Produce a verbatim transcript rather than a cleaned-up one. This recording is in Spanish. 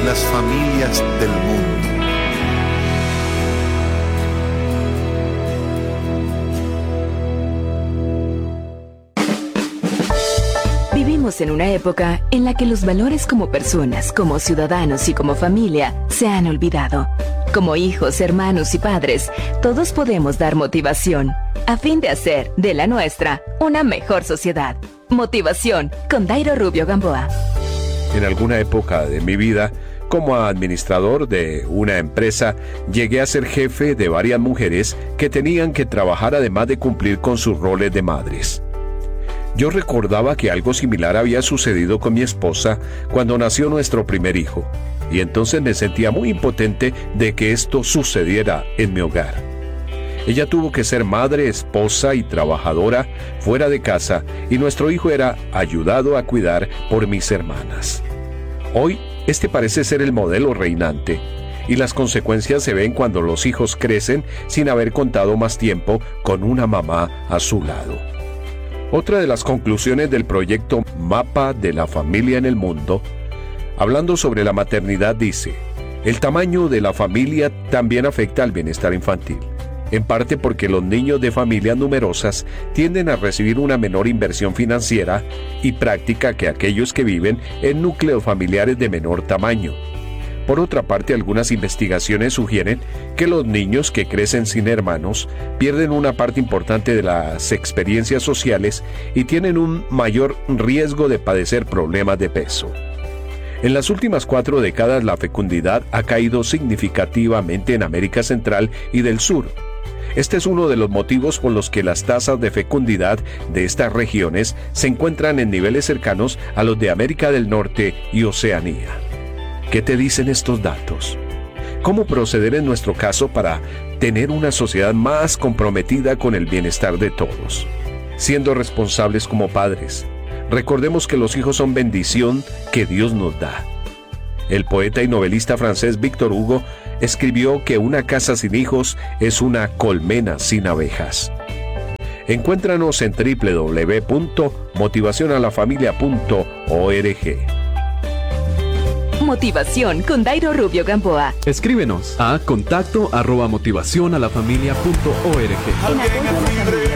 las familias del mundo. Vivimos en una época en la que los valores como personas, como ciudadanos y como familia se han olvidado. Como hijos, hermanos y padres, todos podemos dar motivación a fin de hacer de la nuestra una mejor sociedad. Motivación con Dairo Rubio Gamboa. En alguna época de mi vida, como administrador de una empresa, llegué a ser jefe de varias mujeres que tenían que trabajar además de cumplir con sus roles de madres. Yo recordaba que algo similar había sucedido con mi esposa cuando nació nuestro primer hijo, y entonces me sentía muy impotente de que esto sucediera en mi hogar. Ella tuvo que ser madre, esposa y trabajadora fuera de casa, y nuestro hijo era ayudado a cuidar por mis hermanas. Hoy, este parece ser el modelo reinante, y las consecuencias se ven cuando los hijos crecen sin haber contado más tiempo con una mamá a su lado. Otra de las conclusiones del proyecto Mapa de la Familia en el Mundo, hablando sobre la maternidad, dice: el tamaño de la familia también afecta al bienestar infantil, en parte porque los niños de familias numerosas tienden a recibir una menor inversión financiera y práctica que aquellos que viven en núcleos familiares de menor tamaño. Por otra parte, algunas investigaciones sugieren que los niños que crecen sin hermanos pierden una parte importante de las experiencias sociales y tienen un mayor riesgo de padecer problemas de peso. En las últimas cuatro décadas, la fecundidad ha caído significativamente en América Central y del Sur. Este es uno de los motivos por los que las tasas de fecundidad de estas regiones se encuentran en niveles cercanos a los de América del Norte y Oceanía. ¿Qué te dicen estos datos? ¿Cómo proceder en nuestro caso para tener una sociedad más comprometida con el bienestar de todos? Siendo responsables como padres, recordemos que los hijos son bendición que Dios nos da. El poeta y novelista francés Victor Hugo escribió que una casa sin hijos es una colmena sin abejas. Encuéntranos en doble u doble u doble u punto motivación a la familia punto org. Motivación con Dairo Rubio Gamboa. Escríbenos a contacto arroba motivación a la familia punto org. En apoyo a la familia.